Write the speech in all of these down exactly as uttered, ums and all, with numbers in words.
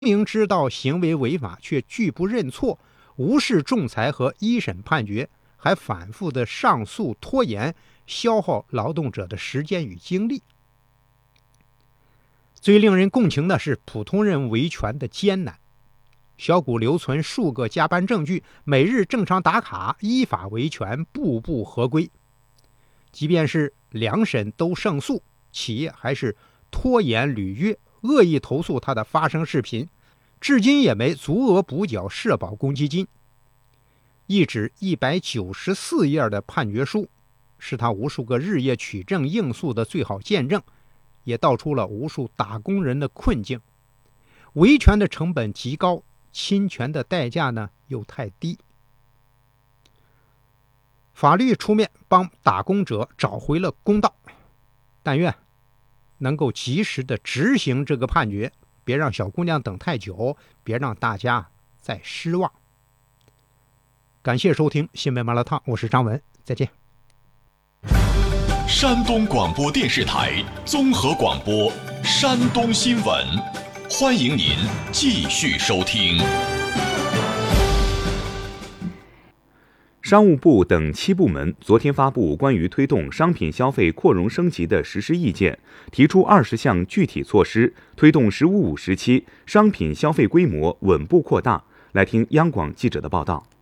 明知道行为违法却拒不认错，无视仲裁和一审判决，还反复的上诉拖延，消耗劳动者的时间与精力。最令人共情的是普通人维权的艰难。小谷留存数个加班证据，每日正常打卡，依法维权，步步合规。即便是两审都胜诉，企业还是拖延履约，恶意投诉他的发声视频，至今也没足额补缴社保公积金。一纸一百九十四页的判决书，是他无数个日夜取证应诉的最好见证，也道出了无数打工人的困境。维权的成本极高，侵权的代价呢又太低。法律出面帮打工者找回了公道，但愿能够及时的执行这个判决，别让小姑娘等太久，别让大家再失望。感谢收听新闻麻辣烫，我是张文，再见。 山东广播电视台综合广播山东新闻，欢迎您继续收听。 商务部等七部门昨天发布关于推动商品消费扩容升级的实施意见，提出二十项具体措施，推动“十五五”时期商品消费规模稳步扩大。来听央广记者的报道。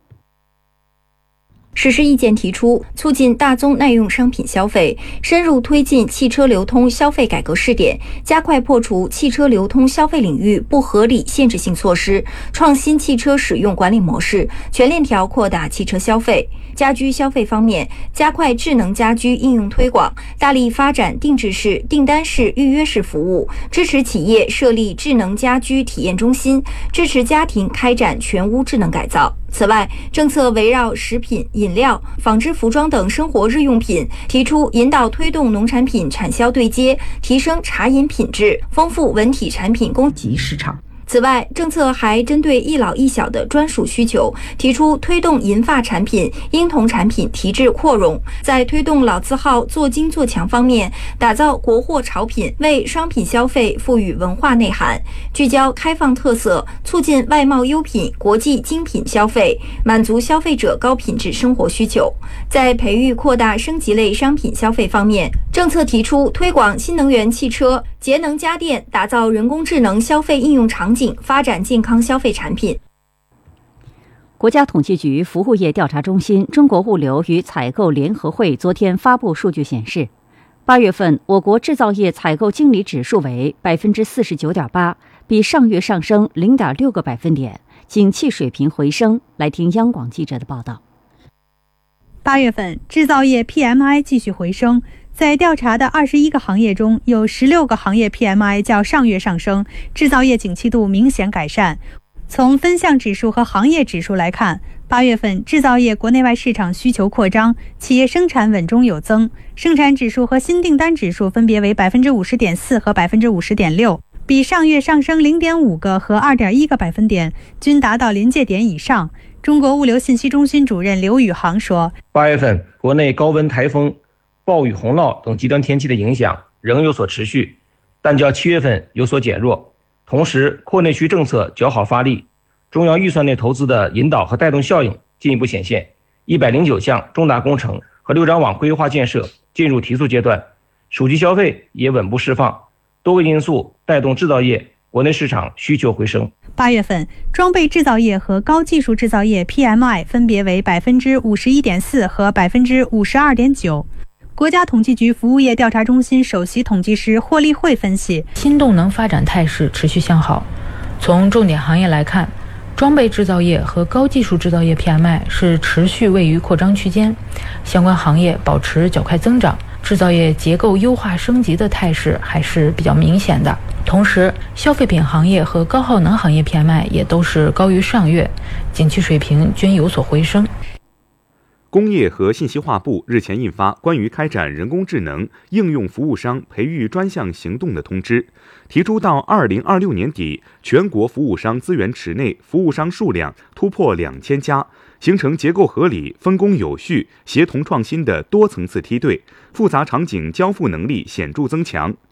实施意见提出，促进大宗耐用商品消费，深入推进汽车流通消费改革试点，加快破除汽车流通消费领域不合理限制性措施，创新汽车使用管理模式，全链条扩大汽车消费。家居消费方面，加快智能家居应用推广，大力发展定制式、订单式、预约式服务，支持企业设立智能家居体验中心，支持家庭开展全屋智能改造。此外，政策围绕食品、饮料、纺织服装等生活日用品，提出引导推动农产品产销对接，提升茶饮品质，丰富文体产品供给市场。此外，政策还针对一老一小的专属需求，提出推动银发产品、婴童产品提质扩容，在推动老字号做精做强方面，打造国货潮品，为商品消费赋予文化内涵，聚焦开放特色，促进外贸优品、国际精品消费，满足消费者高品质生活需求。在培育扩大升级类商品消费方面，政策提出推广新能源汽车、节能家电，打造人工智能消费应用场景，发展健康消费产品。 国家统计局服务业调查中心中国物流与采购联合会昨天发布数据显示，八月份我国制造业采购经理指数为百分之四十九点八，比上月上升零点六个百分点，景气水平回升。来听央广记者的报道。 八月份制造业 P M I 继续回升，在调查的二十一个行业中，有十六个行业 P M I 较上月上升，制造业景气度明显改善。从分项指数和行业指数来看，八月份制造业国内外市场需求扩张，企业生产稳中有增，生产指数和新订单指数分别为百分之五十点四和百分之五十点六，比上月上升零点五个和二点一个百分点，均达到临界点以上。中国物流信息中心主任刘宇航说， 八月份国内高温台风、暴雨洪涝等极端天气的影响仍有所持续，但较七月份有所减弱。同时，扩内需政策较好发力，中央预算内投资的引导和带动效应进一步显现，一百零九项重大工程和六张网规划建设进入提速阶段，属地消费也稳步释放，多个因素带动制造业国内市场需求回升。 八月份，装备制造业和高技术制造业 P M I 分别为百分之五十一点四和百分之五十二点九。国家统计局服务业调查中心首席统计师霍立慧分析， 新动能发展态势持续向好。从重点行业来看，装备制造业和高技术制造业 P M I 是持续位于扩张区间，相关行业保持较快增长，制造业结构优化升级的态势还是比较明显的。同时，消费品行业和高耗能行业 P M I 也都是高于上月，景气水平均有所回升。 工业和信息化部日前印发关于开展人工智能应用服务商培育专项行动的通知，提出到二零二六年底，全国服务商资源池内服务商数量突破两千家，形成结构合理、分工有序、协同创新的多层次梯队，复杂场景交付能力显著增强。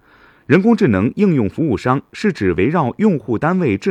人工智能应用服务商是指围绕用户单位智